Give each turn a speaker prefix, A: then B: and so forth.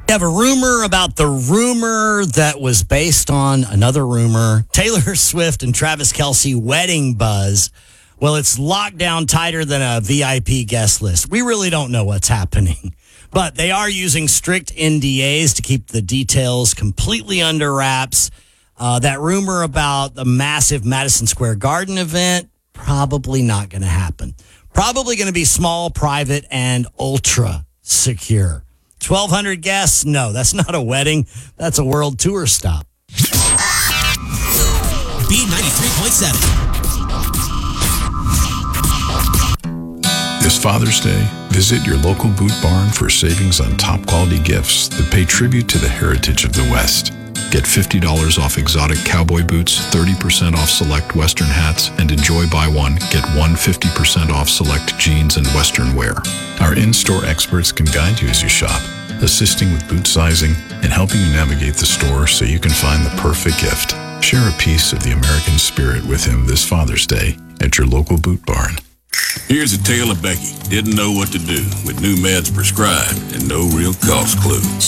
A: We have a rumor about the rumor that was based on another rumor. Taylor Swift and Travis Kelce wedding buzz. Well, it's locked down tighter than a VIP guest list. We really don't know what's happening, but they are using strict NDAs to keep the details completely under wraps. That rumor about the massive Madison Square Garden event, probably not going to happen. Probably going to be small, private, and ultra secure. 1,200 guests? No, that's not a wedding. That's a world tour stop.
B: B93.7. This Father's Day, visit your local Boot Barn for savings on top quality gifts that pay tribute to the heritage of the West. Get $50 off exotic cowboy boots, 30% off select Western hats, and enjoy buy one, get one 50% off select jeans and Western wear. Our in-store experts can guide you as you shop, assisting with boot sizing and helping you navigate the store so you can find the perfect gift. Share a piece of the American spirit with him this Father's Day at your local Boot Barn.
C: Here's a tale of Becky. Didn't know what to do with new meds prescribed and no real cost clue.